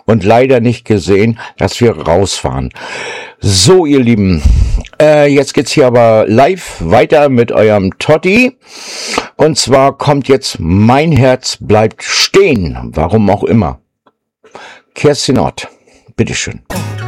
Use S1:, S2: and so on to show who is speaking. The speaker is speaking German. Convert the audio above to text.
S1: und leider nicht gesehen, dass wir rausfahren. So, ihr Lieben, jetzt geht's hier aber live weiter mit eurem Totti. Und zwar kommt jetzt Mein Herz bleibt stehen, warum auch immer. Kerstin Ott, bitteschön.